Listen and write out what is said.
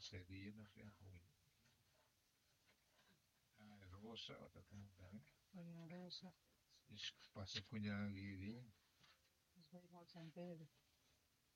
seria, mas é ruim. Ah, é roxa, olha, está bem. Olha, rosa. Diz que passa a punha a guidinha. Mas vai igual San Pedro.